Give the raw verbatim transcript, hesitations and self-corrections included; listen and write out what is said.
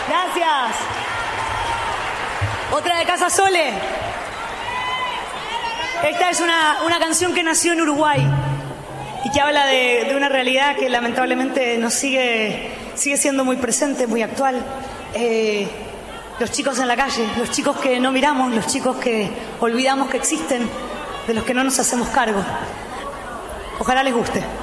Gracias. Otra de Casa Sole. Esta es una, una canción que nació en Uruguay y que habla de, de una realidad que lamentablemente nos sigue, sigue siendo muy presente, muy actual. Eh, los chicos en la calle, los chicos que no miramos, los chicos que olvidamos que existen, de los que no nos hacemos cargo. Ojalá les guste.